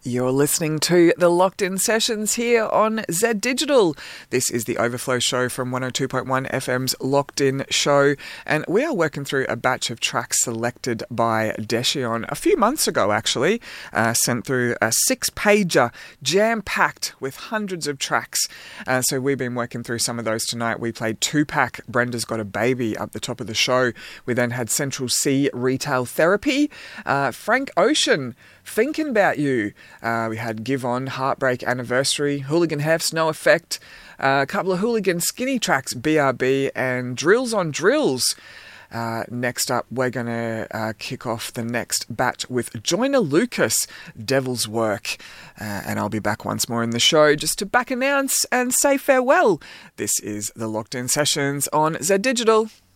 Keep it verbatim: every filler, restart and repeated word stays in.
You're listening to the Locked In Sessions here on Z Digital. This is the Overflow Show from one oh two point one F M's Locked In Show, and we are working through a batch of tracks selected by Deshion a few months ago, actually. Uh, sent through a six-pager, jam-packed with hundreds of tracks. Uh, so we've been working through some of those tonight. We played Tupac, Brenda's Got a Baby, up the top of the show. We then had Central C, Retail Therapy, uh, Frank Ocean, Thinking About You. Uh, we had Give On, Heartbreak Anniversary, Hooligan Hefts, No Effect, uh, a couple of Hooligan Skinny tracks, B R B, and Drills on Drills. Uh, next up, we're going to uh, kick off the next batch with Joyner Lucas, Devil's Work. Uh, and I'll be back once more in the show just to back announce and say farewell. This is the Locked In Sessions on Z Digital.